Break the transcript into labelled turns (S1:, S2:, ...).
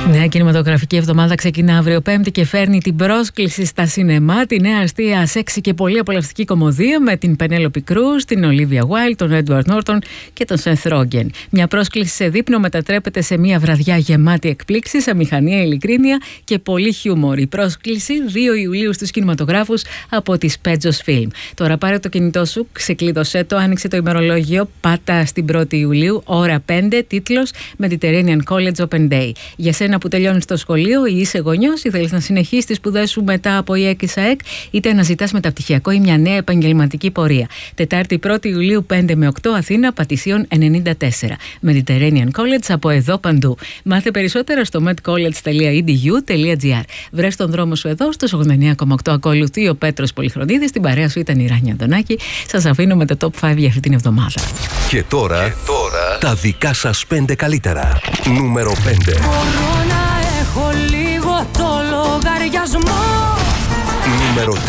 S1: Νέα κινηματογραφική εβδομάδα ξεκινά αύριο Πέμπτη και φέρνει την πρόσκληση στα σινεμά, τη νέα αστεία, σεξι και πολύ απολαυστική κομμωδία με την Πενέλοπη Κρούζ, την Ολίβια Γουάιλντ, τον Έντουαρντ Νόρτον και τον Σεθ Ρόγκεν. Μια πρόσκληση σε δείπνο μετατρέπεται σε μια βραδιά γεμάτη εκπλήξεις, αμηχανία, ειλικρίνεια και πολύ χιούμορ. Η πρόσκληση 2 Ιουλίου στους κινηματογράφους από τη Spetsos Film. Τώρα πάρε το κινητό σου, ξεκλείδωσέ το, άνοιξε το ημερολόγιο, πάτα στην 1η Ιουλίου, ώρα 5, τίτλος Mediterranean College Open Day. Για σένα που τελειώνεις το σχολείο ή είσαι γονιός ή θέλεις να συνεχίσεις τις σπουδές σου μετά από ΙΕΚ ή ΣΑΕΚ, είτε αναζητάς μεταπτυχιακό ή μια νέα επαγγελματική πορεία. Τετάρτη 1η Ιουλίου 5 με 8 Αθήνα, Πατησίων 94. Mediterranean College από εδώ παντού. Μάθε περισσότερα στο medcollege.edu.gr. Βρες τον δρόμο σου εδώ στους 89,8. Ακολουθεί ο Πέτρος Πολυχρονίδης. Στην παρέα σου ήταν η Ράνια Αντωνάκη. Σας αφήνω με το Top 5 για αυτή την εβδομάδα.
S2: Και τώρα τα δικά σας 5 καλύτερα. Νούμερο 5.
S3: Μπορώ να έχω λίγο το λογαριασμό.
S2: Νούμερο 4.